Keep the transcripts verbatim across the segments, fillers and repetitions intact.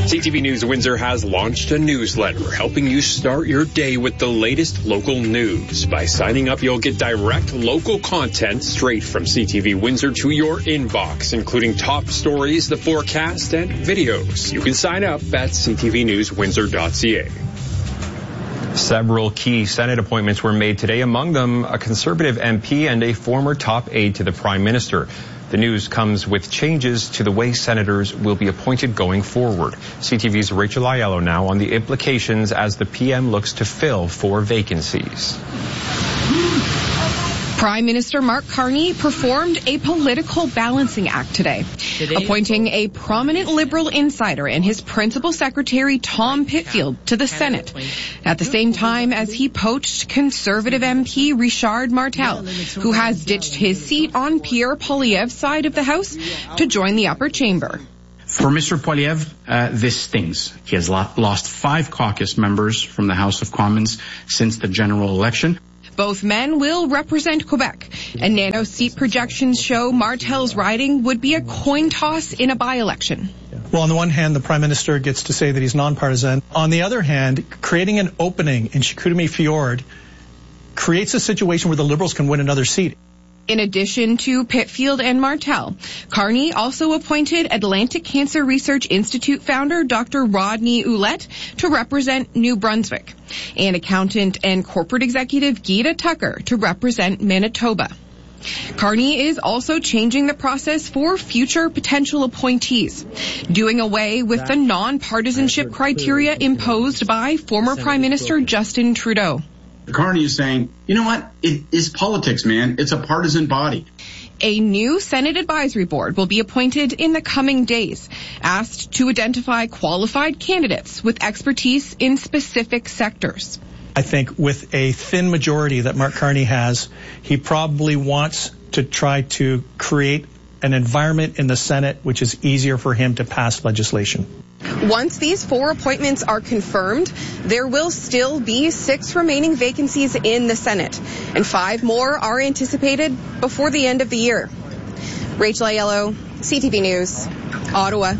C T V News Windsor has launched a newsletter helping you start your day with the latest local news. By signing up, you'll get direct local content straight from C T V Windsor to your inbox, including top stories, the forecast, and videos. You can sign up at c t v news windsor dot c a. Several key Senate appointments were made today, among them a Conservative M P and a former top aide to the Prime Minister. The news comes with changes to the way senators will be appointed going forward. C T V's Rachel Aiello now on the implications as the P M looks to fill four vacancies. Prime Minister Mark Carney performed a political balancing act today, today, appointing a prominent Liberal insider and his principal secretary, Tom Pitfield, to the Senate, at the same time as he poached Conservative M P Richard Martel, who has ditched his seat on Pierre Poilievre's side of the House to join the upper chamber. For Mister Poilievre, uh, this stings. He has lo- lost five caucus members from the House of Commons since the general election. Both men will represent Quebec, and Nano seat projections show Martel's riding would be a coin toss in a by-election. Well, on the one hand, the Prime Minister gets to say that he's nonpartisan. On the other hand, creating an opening in Chicoutimi Fjord creates a situation where the Liberals can win another seat. In addition to Pitfield and Martel, Carney also appointed Atlantic Cancer Research Institute founder Doctor Rodney Ouellette to represent New Brunswick, and accountant and corporate executive Gita Tucker to represent Manitoba. Carney is also changing the process for future potential appointees, doing away with the non-partisanship criteria imposed by former Prime Minister Justin Trudeau. Carney is saying, you know what? It is politics, man. It's a partisan body. A new Senate advisory board will be appointed in the coming days, asked to identify qualified candidates with expertise in specific sectors. I think with a thin majority that Mark Carney has, he probably wants to try to create an environment in the Senate which is easier for him to pass legislation. Once these four appointments are confirmed, there will still be six remaining vacancies in the Senate, and five more are anticipated before the end of the year. Rachel Aiello, C T V News, Ottawa.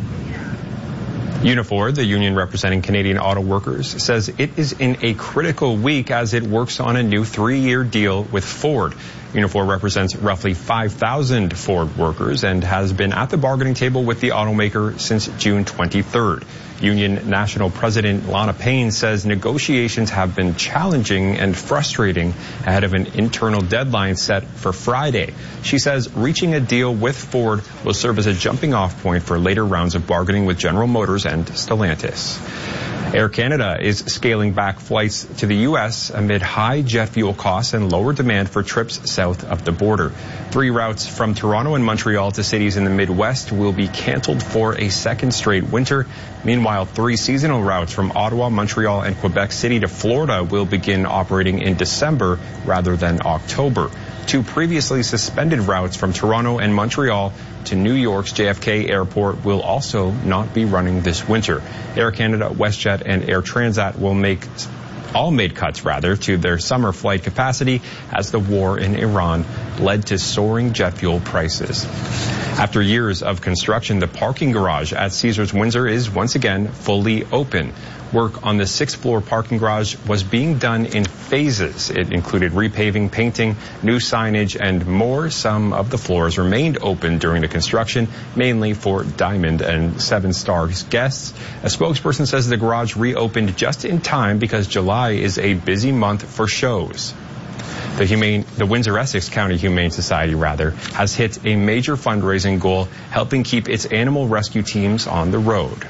Unifor, the union representing Canadian auto workers, says it is in a critical week as it works on a new three-year deal with Ford. Unifor represents roughly five thousand Ford workers and has been at the bargaining table with the automaker since June twenty-third. Union National President Lana Payne says negotiations have been challenging and frustrating ahead of an internal deadline set for Friday. She says reaching a deal with Ford will serve as a jumping-off point for later rounds of bargaining with General Motors and Stellantis. Air Canada is scaling back flights to the U S amid high jet fuel costs and lower demand for trips south of the border. Three routes from Toronto and Montreal to cities in the Midwest will be canceled for a second straight winter. Meanwhile, three seasonal routes from Ottawa, Montreal, and Quebec City to Florida will begin operating in December rather than October. Two previously suspended routes from Toronto and Montreal to New York's J F K Airport will also not be running this winter. Air Canada, WestJet, and Air Transat will make all made cuts rather to their summer flight capacity as the war in Iran led to soaring jet fuel prices. After years of construction, the parking garage at Caesars Windsor is once again fully open. Work on the sixth floor parking garage was being done in phases. It included repaving, painting, new signage, and more. Some of the floors remained open during the construction, mainly for Diamond and Seven Stars guests. A spokesperson says the garage reopened just in time because July is a busy month for shows. The Humane, the Windsor-Essex County Humane Society, rather, has hit a major fundraising goal, helping keep its animal rescue teams on the road.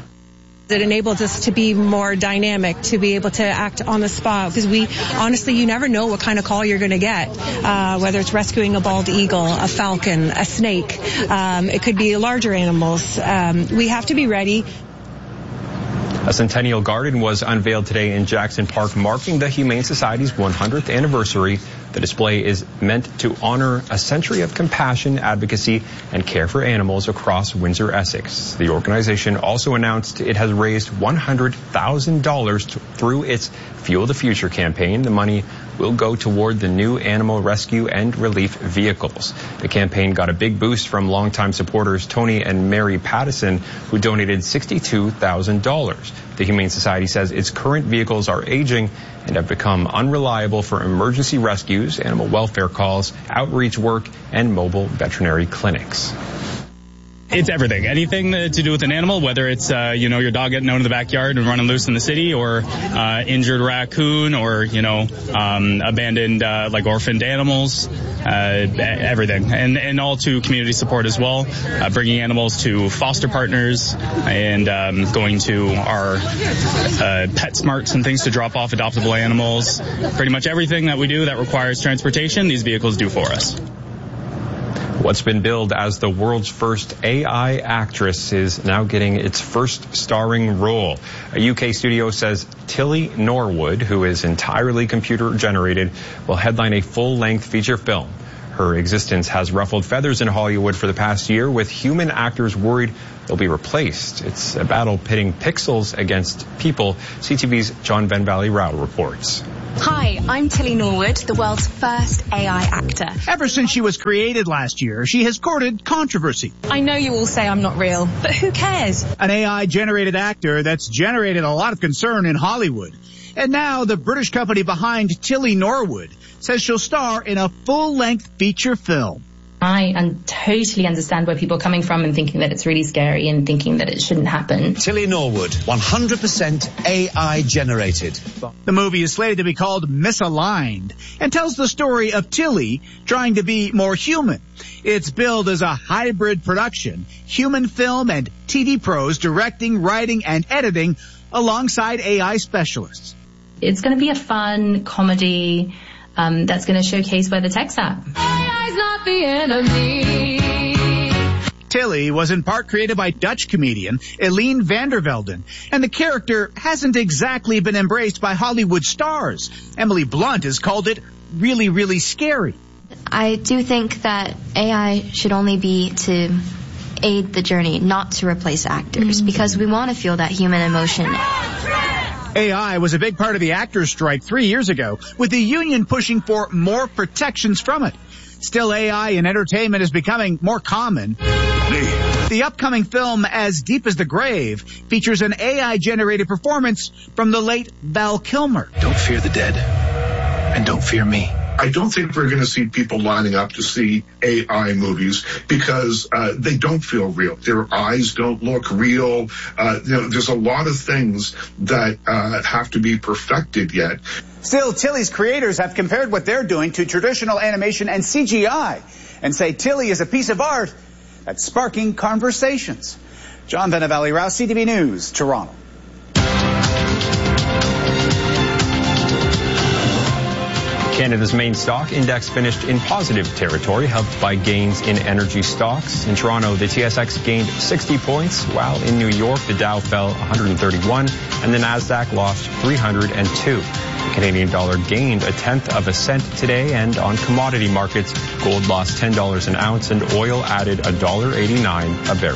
It enables us to be more dynamic, to be able to act on the spot, because we, honestly, you never know what kind of call you're going to get, uh, whether it's rescuing a bald eagle, a falcon, a snake. Um, it could be larger animals. Um, we have to be ready. A centennial garden was unveiled today in Jackson Park, marking the Humane Society's one hundredth anniversary. The display is meant to honor a century of compassion, advocacy, and care for animals across Windsor-Essex. The organization also announced it has raised one hundred thousand dollars through its Fuel the Future campaign. The money will go toward the new animal rescue and relief vehicles. The campaign got a big boost from longtime supporters Tony and Mary Pattison, who donated sixty-two thousand dollars. The Humane Society says its current vehicles are aging and have become unreliable for emergency rescues, animal welfare calls, outreach work, and mobile veterinary clinics. It's everything. Anything to do with an animal, whether it's, uh, you know, your dog getting out in the backyard and running loose in the city, or uh, injured raccoon, or, you know, um, abandoned, uh, like orphaned animals, uh, everything. And, and all to community support as well, uh, bringing animals to foster partners and um, going to our uh, PetSmarts and things to drop off adoptable animals. Pretty much everything that we do that requires transportation, these vehicles do for us. What's been billed as the world's first A I actress is now getting its first starring role. A U K studio says Tilly Norwood, who is entirely computer generated, will headline a full-length feature film. Her existence has ruffled feathers in Hollywood for the past year, with human actors worried they'll be replaced. It's a battle pitting pixels against people. C T V's John Van Valley Rao reports. Hi, I'm Tilly Norwood, the world's first A I actor. Ever since she was created last year, she has courted controversy. I know you all say I'm not real, but who cares? An A I-generated actor that's generated a lot of concern in Hollywood. And now the British company behind Tilly Norwood says she'll star in a full-length feature film. I un- totally understand where people are coming from and thinking that it's really scary and thinking that it shouldn't happen. Tilly Norwood, one hundred percent A I generated. The movie is slated to be called Misaligned and tells the story of Tilly trying to be more human. It's billed as a hybrid production, human film and T V pros directing, writing, and editing alongside A I specialists. It's going to be a fun comedy um, that's going to showcase where the tech's at. Not the enemy. Tilly was in part created by Dutch comedian Eline van der Velden, and the character hasn't exactly been embraced by Hollywood stars. Emily Blunt has called it really, really scary. I do think that A I should only be to aid the journey, not to replace actors, mm-hmm. because we want to feel that human emotion. A I was a big part of the actors' strike three years ago, with the union pushing for more protections from it. Still, A I in entertainment is becoming more common. The upcoming film, As Deep as the Grave, features an A I-generated performance from the late Val Kilmer. Don't fear the dead, and don't fear me. I don't think we're going to see people lining up to see A I movies because uh, they don't feel real. Their eyes don't look real. Uh, you know, there's a lot of things that uh, have to be perfected yet. Still, Tilly's creators have compared what they're doing to traditional animation and C G I and say Tilly is a piece of art that's sparking conversations. John Van Valley Rao, C T V News, Toronto. Canada's main stock index finished in positive territory, helped by gains in energy stocks. In Toronto, the T S X gained sixty points, while in New York, the Dow fell one hundred thirty-one and the Nasdaq lost three hundred two. The Canadian dollar gained a tenth of a cent today, and on commodity markets, gold lost ten dollars an ounce and oil added one dollar eighty-nine a barrel.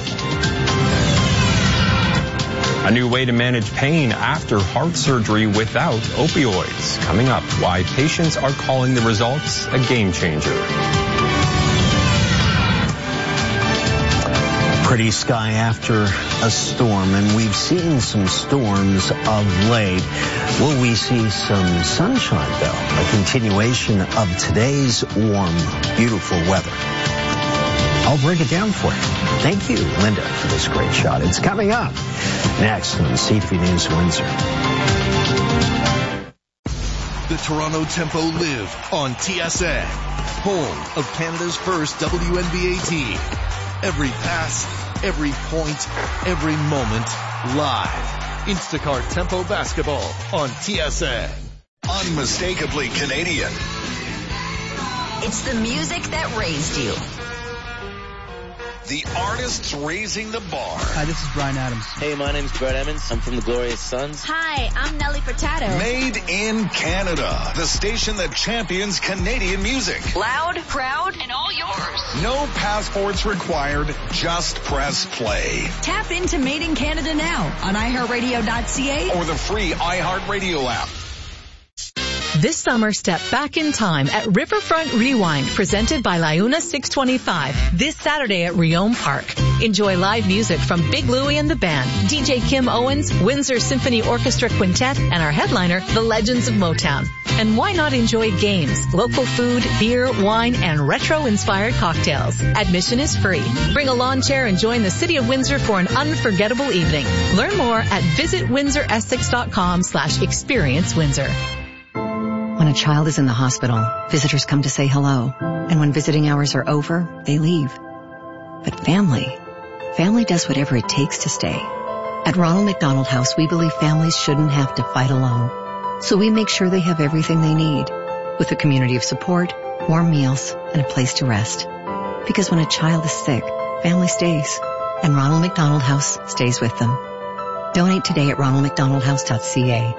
A new way to manage pain after heart surgery without opioids. Coming up, why patients are calling the results a game changer. Pretty sky after a storm, and we've seen some storms of late. Will we see some sunshine, though? A continuation of today's warm, beautiful weather. I'll break it down for you. Thank you, Linda, for this great shot. It's coming up next on C T V News Windsor. The Toronto Tempo live on T S N, home of Canada's first W N B A team. Every pass, every point, every moment, live. Instacart Tempo Basketball on T S N. Unmistakably Canadian. It's the music that raised you. The artists raising the bar. Hi, this is Brian Adams. Hey, my name's Brett Emmons. I'm from the Glorious Sons. Hi, I'm Nelly Furtado. Made in Canada. The station that champions Canadian music. Loud, proud, and all yours. No passports required. Just press play. Tap into Made in Canada now on i heart radio dot c a or the free iHeartRadio app. This summer, step back in time at Riverfront Rewind, presented by Liuna six twenty-five, this Saturday at Riom Park. Enjoy live music from Big Louie and the Band, D J Kim Owens, Windsor Symphony Orchestra Quintet, and our headliner, the Legends of Motown. And why not enjoy games, local food, beer, wine, and retro-inspired cocktails? Admission is free. Bring a lawn chair and join the City of Windsor for an unforgettable evening. Learn more at visit windsor essex dot com slash experience Windsor. When a child is in the hospital, visitors come to say hello. And when visiting hours are over, they leave. But family, family does whatever it takes to stay. At Ronald McDonald House, we believe families shouldn't have to fight alone. So we make sure they have everything they need, with a community of support, warm meals, and a place to rest. Because when a child is sick, family stays. And Ronald McDonald House stays with them. Donate today at ronald mcdonald house dot c a.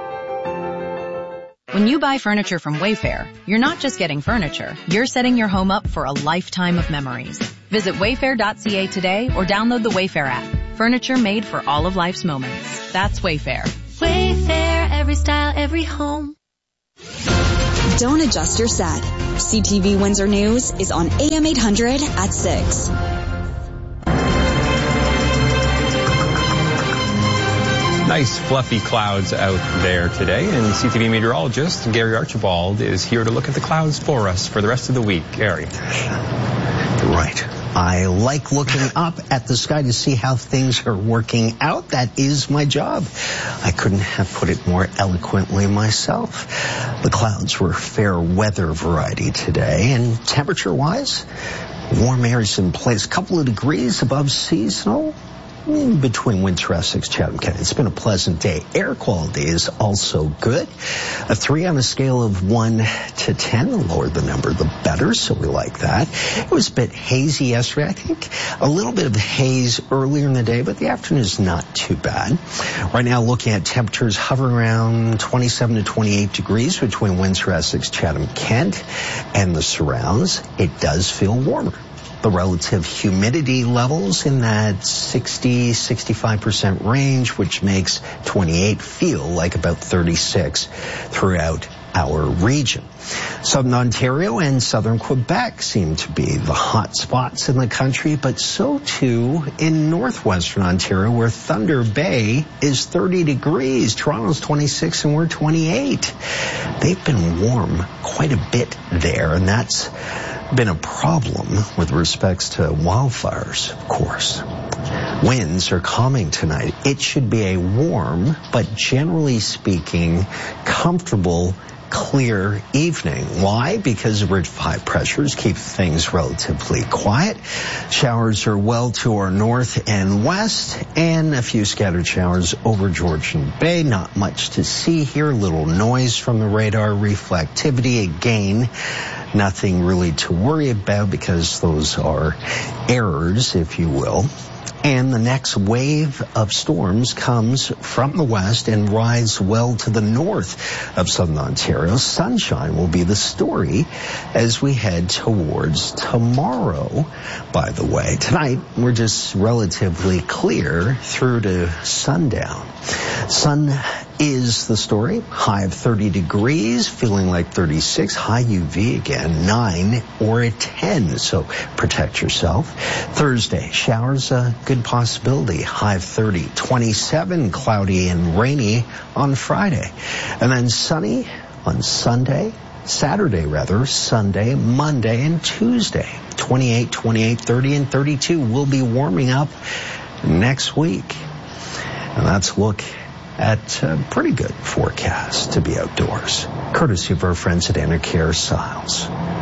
When you buy furniture from Wayfair, you're not just getting furniture, you're setting your home up for a lifetime of memories. Visit wayfair dot c a today or download the Wayfair app. Furniture made for all of life's moments. That's Wayfair. Wayfair, every style, every home. Don't adjust your set. C T V Windsor News is on A M eight hundred at six. Nice fluffy clouds out there today, and C T V meteorologist Gary Archibald is here to look at the clouds for us for the rest of the week. Gary. Right. I like looking up at the sky to see how things are working out. That is my job. I couldn't have put it more eloquently myself. The clouds were fair weather variety today, and temperature-wise, warm air is in place. A couple of degrees above seasonal. In between Windsor, Essex, Chatham County. It's been a pleasant day. Air quality is also good. A three on a scale of one to ten. The lower the number, the better, so we like that. It was a bit hazy yesterday. I think a little bit of haze earlier in the day, but the afternoon is not too bad. Right now, looking at temperatures hovering around twenty-seven to twenty-eight degrees between Windsor, Essex, Chatham, Kent, and the surrounds. It does feel warmer. The relative humidity levels in that sixty, sixty-five percent range, which makes twenty-eight feel like about thirty-six throughout our region. Southern Ontario and southern Quebec seem to be the hot spots in the country, but so too in northwestern Ontario, where Thunder Bay is thirty degrees. Toronto's twenty-six and we're twenty-eight. They've been warm quite a bit there, and that's been a problem with respects to wildfires, of course. Winds are calming tonight. It should be a warm, but generally speaking, comfortable, clear evening. Why? Because Ridge five pressures keep things relatively quiet. Showers are well to our north and west, and a few scattered showers over Georgian Bay. Not much to see here. Little noise from the radar. Reflectivity, again, nothing really to worry about because those are errors, if you will. And the next wave of storms comes from the west and rides well to the north of southern Ontario. Sunshine will be the story as we head towards tomorrow, by the way. Tonight, we're just relatively clear through to sundown. Sun is the story. High of thirty degrees, feeling like thirty-six. High U V again, nine or a ten, so protect yourself. Thursday, showers a good possibility. High of thirty. twenty-seven, cloudy and rainy on Friday. And then sunny on Sunday, Saturday rather, Sunday, Monday, and Tuesday. twenty-eight, twenty-eight, thirty, and thirty-two will be warming up next week. And that's a look at a pretty good forecast to be outdoors, courtesy of our friends at Enercare Siles.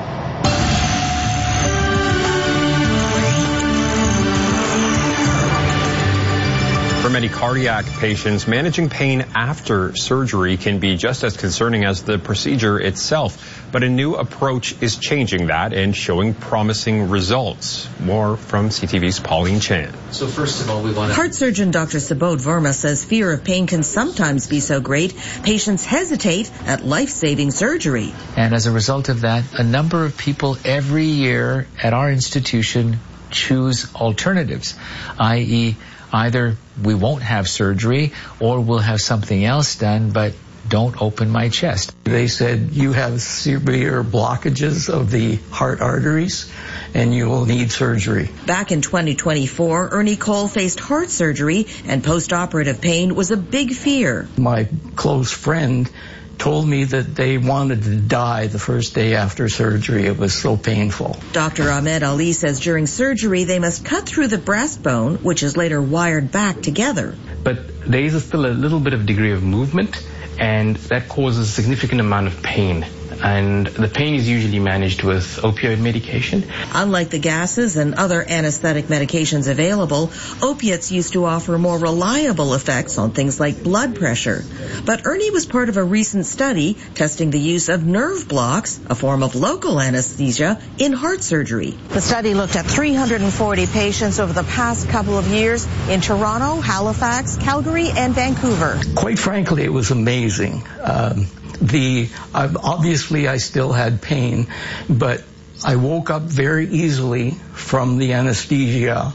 For many cardiac patients, managing pain after surgery can be just as concerning as the procedure itself. But a new approach is changing that and showing promising results. More from C T V's Pauline Chan. So first of all, we want to... Heart surgeon Doctor Subodh Verma says fear of pain can sometimes be so great, patients hesitate at life-saving surgery. And as a result of that, a number of people every year at our institution choose alternatives, that is, either we won't have surgery or we'll have something else done, but don't open my chest. They said you have severe blockages of the heart arteries and you will need surgery. Back in twenty twenty-four, Ernie Cole faced heart surgery, and post-operative pain was a big fear. My close friend told me that they wanted to die the first day after surgery. It was so painful. Doctor Ahmed Ali says during surgery they must cut through the breastbone, which is later wired back together. But there is still a little bit of degree of movement, and that causes a significant amount of pain. And the pain is usually managed with opioid medication. Unlike the gases and other anesthetic medications available, opiates used to offer more reliable effects on things like blood pressure. But Ernie was part of a recent study testing the use of nerve blocks, a form of local anesthesia, in heart surgery. The study looked at three hundred forty patients over the past couple of years in Toronto, Halifax, Calgary, and Vancouver. Quite frankly, it was amazing. Um, The uh, obviously I still had pain, but I woke up very easily from the anesthesia,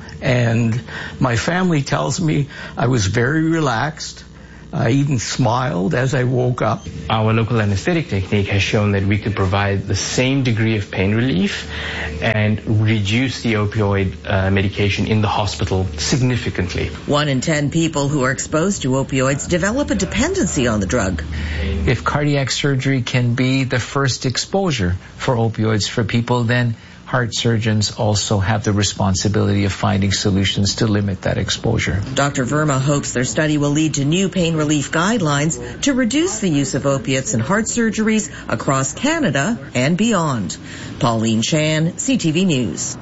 and my family tells me I was very relaxed. I even smiled as I woke up. Our local anesthetic technique has shown that we could provide the same degree of pain relief and reduce the opioid uh, medication in the hospital significantly. One in ten people who are exposed to opioids develop a dependency on the drug. If cardiac surgery can be the first exposure for opioids for people, then heart surgeons also have the responsibility of finding solutions to limit that exposure. Doctor Verma hopes their study will lead to new pain relief guidelines to reduce the use of opiates in heart surgeries across Canada and beyond. Pauline Chan, C T V News.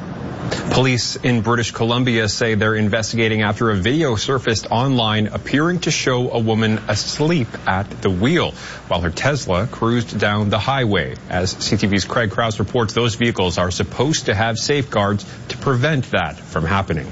Police in British Columbia say they're investigating after a video surfaced online appearing to show a woman asleep at the wheel while her Tesla cruised down the highway. As C T V's Craig Krause reports, those vehicles are supposed to have safeguards to prevent that from happening.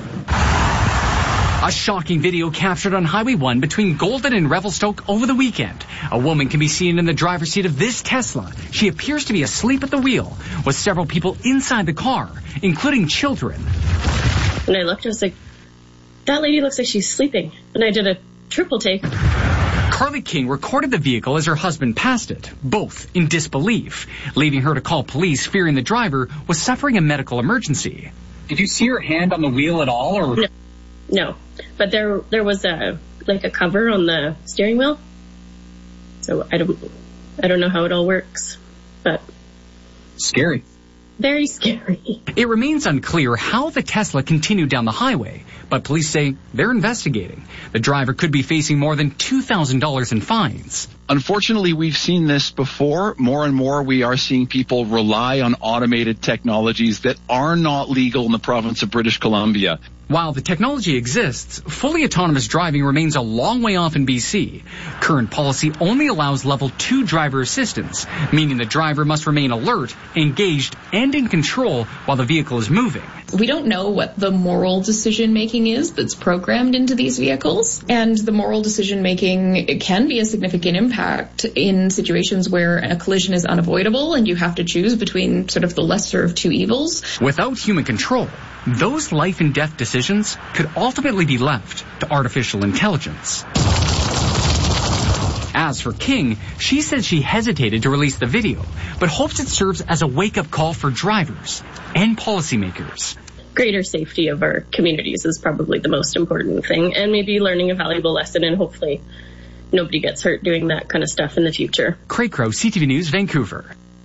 A shocking video captured on Highway one between Golden and Revelstoke over the weekend. A woman can be seen in the driver's seat of this Tesla. She appears to be asleep at the wheel, with several people inside the car, including children. When I looked, I was like, that lady looks like she's sleeping. And I did a triple take. Carly King recorded the vehicle as her husband passed it, both in disbelief, leaving her to call police, fearing the driver was suffering a medical emergency. Did you see her hand on the wheel at all? Or No. No, but there there was a like a cover on the steering wheel, so I don't I don't know how it all works, but scary, very scary. It remains unclear how the Tesla continued down the highway, but police say they're investigating. The driver could be facing more than two thousand dollars in fines. Unfortunately, we've seen this before. More and more, we are seeing people rely on automated technologies that are not legal in the province of British Columbia. While the technology exists, fully autonomous driving remains a long way off in B C. Current policy only allows level two driver assistance, meaning the driver must remain alert, engaged, and in control while the vehicle is moving. We don't know what the moral decision making is that's programmed into these vehicles, and the moral decision making can be a significant impact in situations where a collision is unavoidable and you have to choose between sort of the lesser of two evils. Without human control, those life and death decisions could ultimately be left to artificial intelligence. As for King, she says she hesitated to release the video, but hopes it serves as a wake-up call for drivers and policymakers. Greater safety of our communities is probably the most important thing, and maybe learning a valuable lesson, and hopefully nobody gets hurt doing that kind of stuff in the future. Craig Crow, C T V News, Vancouver.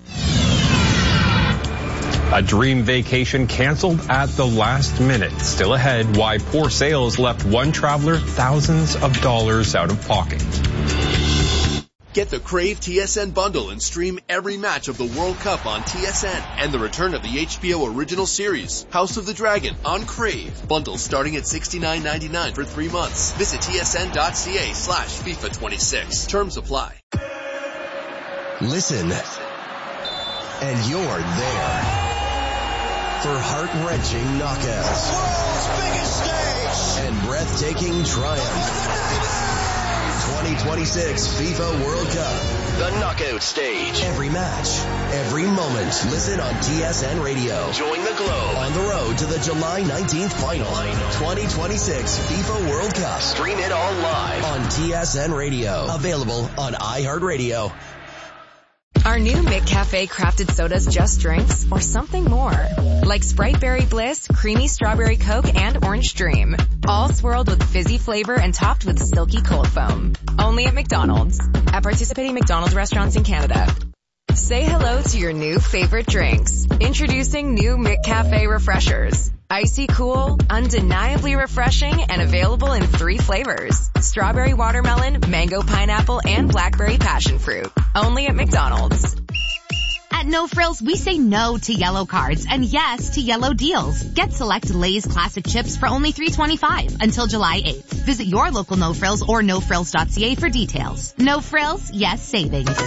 A dream vacation canceled at the last minute. Still ahead, why poor sales left one traveler thousands of dollars out of pocket. Get the Crave T S N bundle and stream every match of the World Cup on T S N and the return of the H B O original series, House of the Dragon, on Crave. Bundles starting at sixty-nine ninety-nine for three months. Visit tsn.ca slash FIFA twenty-six. Terms apply. Listen, and you're there for heart-wrenching knockouts, world's biggest stage, and breathtaking triumph. twenty twenty-six FIFA World Cup. The Knockout Stage. Every match, every moment. Listen on T S N Radio. Join the Globe on the road to the July nineteenth final. twenty twenty-six FIFA World Cup. Stream it all live on T S N Radio. Available on iHeartRadio. Are new McCafe crafted sodas just drinks or something more? Like Sprite Berry Bliss, Creamy Strawberry Coke, and Orange Dream. All swirled with fizzy flavor and topped with silky cold foam. Only at McDonald's. At participating McDonald's restaurants in Canada. Say hello to your new favorite drinks. Introducing new McCafe Refreshers. Icy cool, undeniably refreshing, and available in three flavors. Strawberry watermelon, mango pineapple, and blackberry passion fruit. Only at McDonald's. At No Frills, we say no to yellow cards and yes to yellow deals. Get select Lay's classic chips for only three twenty-five until July eighth. Visit your local No Frills or no frills dot c a for details. No Frills, yes savings.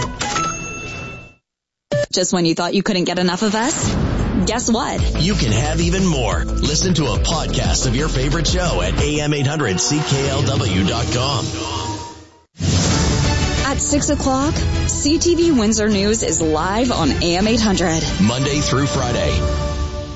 Just when you thought you couldn't get enough of us? Guess what? You can have even more. Listen to a podcast of your favorite show at A M eight hundred C K L W dot com. At six o'clock, C T V Windsor News is live on A M eight hundred. Monday through Friday.